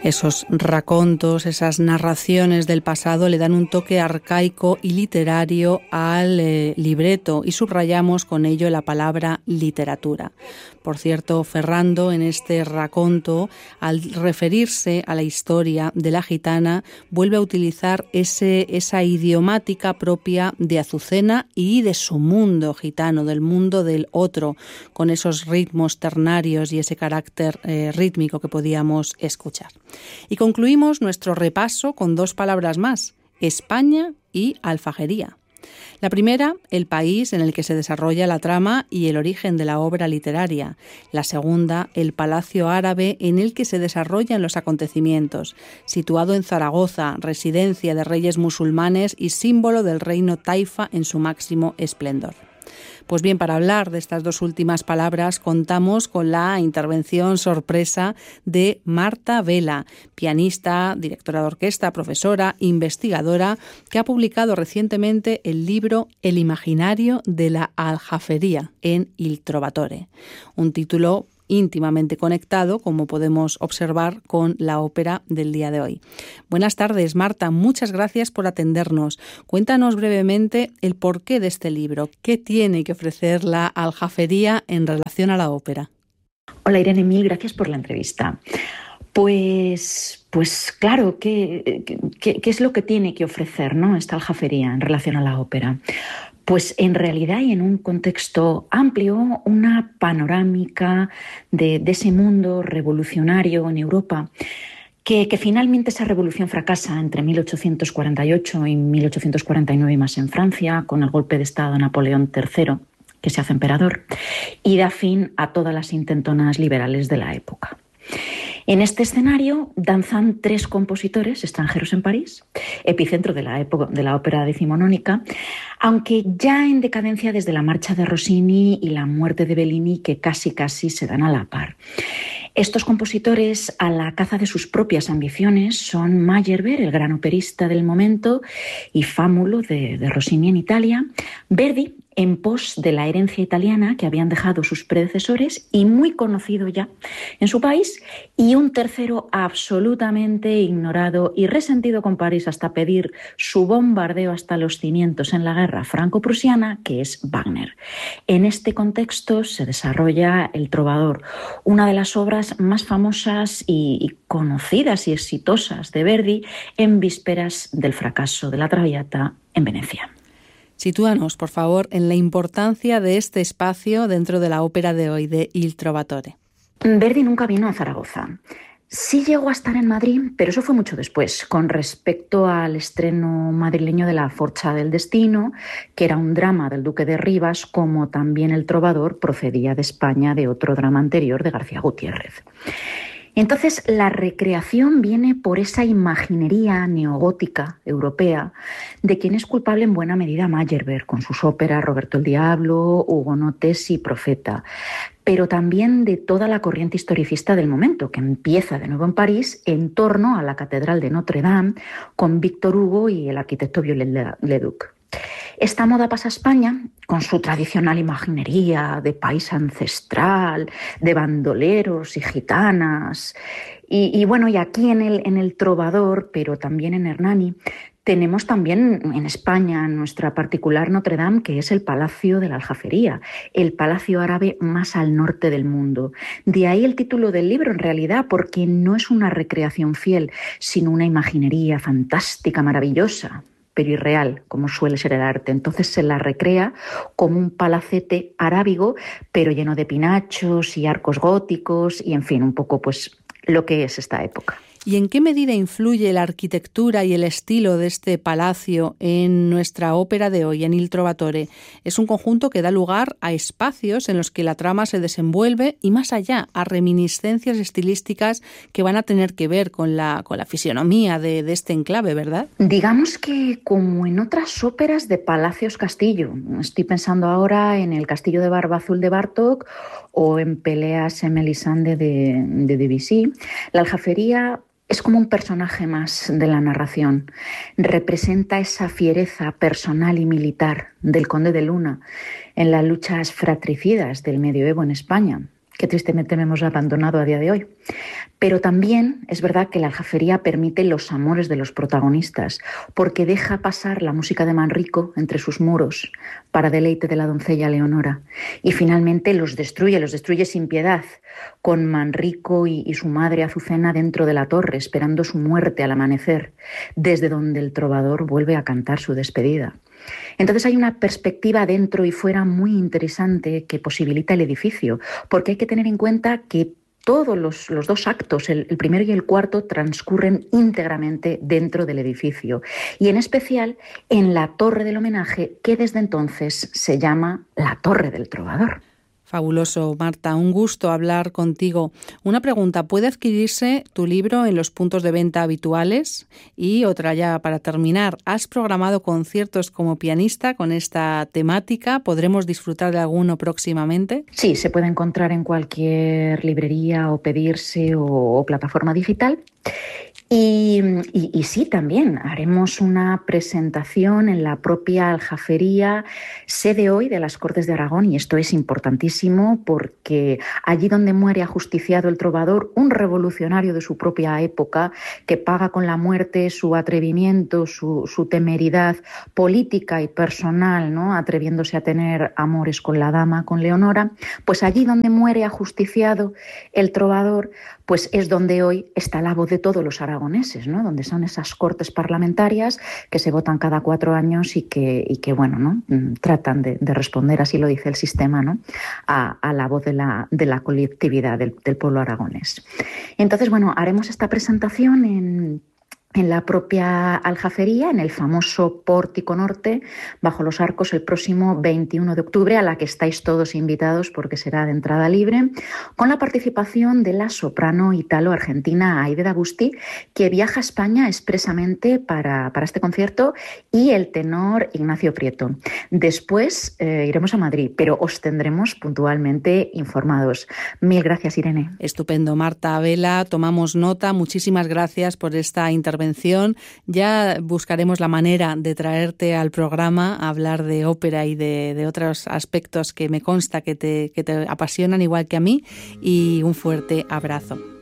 Esos racontos, esas narraciones del pasado le dan un toque arcaico y literario al libreto y subrayamos con ello la palabra literatura. Por cierto, Ferrando en este raconto, al referirse a la historia de la gitana, vuelve a utilizar esa idiomática propia de Azucena y de su mundo gitano, del mundo del otro, con esos ritmos ternarios y ese carácter rítmico que podíamos escuchar. Y concluimos nuestro repaso con dos palabras más, España y alfajería. La primera, el país en el que se desarrolla la trama y el origen de la obra literaria. La segunda, el palacio árabe en el que se desarrollan los acontecimientos, situado en Zaragoza, residencia de reyes musulmanes y símbolo del reino taifa en su máximo esplendor. Pues bien, para hablar de estas dos últimas palabras contamos con la intervención sorpresa de Marta Vela, pianista, directora de orquesta, profesora, investigadora, que ha publicado recientemente el libro El imaginario de la aljafería en Il Trovatore, un título íntimamente conectado, como podemos observar, con la ópera del día de hoy. Buenas tardes, Marta. Muchas gracias por atendernos. Cuéntanos brevemente el porqué de este libro. ¿Qué tiene que ofrecer la aljafería en relación a la ópera? Hola, Irene, mil gracias por la entrevista. Pues claro, ¿qué es lo que tiene que ofrecer, ¿no?, esta aljafería en relación a la ópera? Pues en realidad y en un contexto amplio, una panorámica de ese mundo revolucionario en Europa, que finalmente esa revolución fracasa entre 1848 y 1849 y más en Francia, con el golpe de Estado de Napoleón III, que se hace emperador, y da fin a todas las intentonas liberales de la época. En este escenario danzan tres compositores extranjeros en París, epicentro de la ópera decimonónica, aunque ya en decadencia desde la marcha de Rossini y la muerte de Bellini, que casi se dan a la par. Estos compositores, a la caza de sus propias ambiciones, son Meyerbeer, el gran operista del momento, y Fámulo de Rossini en Italia, Verdi, en pos de la herencia italiana que habían dejado sus predecesores y muy conocido ya en su país, y un tercero absolutamente ignorado y resentido con París hasta pedir su bombardeo hasta los cimientos en la guerra franco-prusiana, que es Wagner. En este contexto se desarrolla El Trovador, una de las obras más famosas y conocidas y exitosas de Verdi en vísperas del fracaso de la Traviata en Venecia. Sitúanos, por favor, en la importancia de este espacio dentro de la ópera de hoy, de Il Trovatore. Verdi nunca vino a Zaragoza. Sí llegó a estar en Madrid, pero eso fue mucho después, con respecto al estreno madrileño de La Forza del Destino, que era un drama del Duque de Rivas, como también El Trovador procedía de España, de otro drama anterior de García Gutiérrez. Entonces, la recreación viene por esa imaginería neogótica europea de quien es culpable en buena medida Meyerbeer, con sus óperas Roberto el Diablo, Hugonotes y Profeta, pero también de toda la corriente historicista del momento, que empieza de nuevo en París en torno a la Catedral de Notre Dame, con Víctor Hugo y el arquitecto Viollet-le-Duc. Esta moda pasa a España con su tradicional imaginería de país ancestral, de bandoleros y gitanas. Y aquí en el Trovador, pero también en Hernani, tenemos también en España nuestra particular Notre Dame, que es el Palacio de la Aljafería, el palacio árabe más al norte del mundo. De ahí el título del libro, en realidad, porque no es una recreación fiel, sino una imaginería fantástica, maravillosa, pero irreal, como suele ser el arte. Entonces se la recrea como un palacete arábigo, pero lleno de pinachos y arcos góticos y, en fin, un poco pues lo que es esta época. ¿Y en qué medida influye la arquitectura y el estilo de este palacio en nuestra ópera de hoy, en Il Trovatore? Es un conjunto que da lugar a espacios en los que la trama se desenvuelve y, más allá, a reminiscencias estilísticas que van a tener que ver con la fisionomía de este enclave, ¿verdad? Digamos que como en otras óperas de Palacios Castillo. Estoy pensando ahora en El Castillo de Barba Azul de Bartók o en Peleas en Melisande de Debussy. La aljafería es como un personaje más de la narración. Representa esa fiereza personal y militar del conde de Luna en las luchas fratricidas del medioevo en España, que tristemente hemos abandonado a día de hoy. Pero también es verdad que la aljafería permite los amores de los protagonistas, porque deja pasar la música de Manrico entre sus muros para deleite de la doncella Leonora. Y finalmente los destruye sin piedad, con Manrico y su madre Azucena dentro de la torre, esperando su muerte al amanecer, desde donde el trovador vuelve a cantar su despedida. Entonces hay una perspectiva dentro y fuera muy interesante que posibilita el edificio, porque hay que tener en cuenta que todos los dos actos, el primero y el cuarto, transcurren íntegramente dentro del edificio y en especial en la torre del homenaje, que desde entonces se llama la Torre del Trovador. Fabuloso, Marta, un gusto hablar contigo. Una pregunta, ¿puede adquirirse tu libro en los puntos de venta habituales? Y otra ya para terminar, ¿has programado conciertos como pianista con esta temática? ¿Podremos disfrutar de alguno próximamente? Sí, se puede encontrar en cualquier librería o pedirse o plataforma digital. Y sí, también haremos una presentación en la propia Aljafería, sede hoy de las Cortes de Aragón, y esto es importantísimo porque allí donde muere ajusticiado el trovador, un revolucionario de su propia época que paga con la muerte su atrevimiento, su temeridad política y personal, ¿no?, atreviéndose a tener amores con la dama, con Leonora, pues allí donde muere ajusticiado el trovador, pues es donde hoy está la voz de todos los aragoneses, ¿no?, donde son esas cortes parlamentarias que se votan cada 4 años y que bueno, ¿no?, tratan de responder, así lo dice el sistema, ¿no?, a la voz de la colectividad del pueblo aragonés. Entonces, bueno, haremos esta presentación en la propia Aljafería, en el famoso Pórtico Norte, bajo los arcos, el próximo 21 de octubre, a la que estáis todos invitados porque será de entrada libre, con la participación de la soprano italo-argentina Aide D'Agusti, que viaja a España expresamente para este concierto, y el tenor Ignacio Prieto. Después iremos a Madrid, pero os tendremos puntualmente informados. Mil gracias, Irene. Estupendo, Marta Vela, tomamos nota. Muchísimas gracias por esta intervención. Ya buscaremos la manera de traerte al programa a hablar de ópera y de otros aspectos que me consta que te apasionan igual que a mí, y un fuerte abrazo.